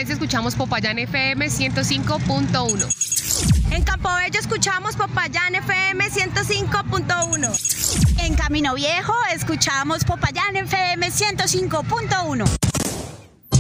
Valencia escuchamos Popayán FM 105.1. En Campobello escuchamos Popayán FM 105.1. En Camino Viejo escuchamos Popayán FM 105.1.